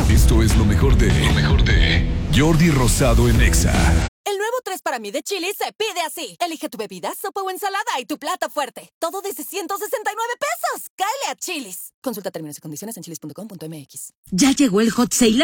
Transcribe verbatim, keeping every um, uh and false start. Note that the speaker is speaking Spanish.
Esto es lo mejor de... Lo mejor de... Jordi Rosado en Exa. El nuevo tres para mí de Chili's se pide así. Elige tu bebida, sopa o ensalada y tu plato fuerte. Todo desde ciento sesenta y nueve pesos. ¡Cáele a Chili's! Consulta términos y condiciones en chilis punto com punto m x. Ya llegó el hot sale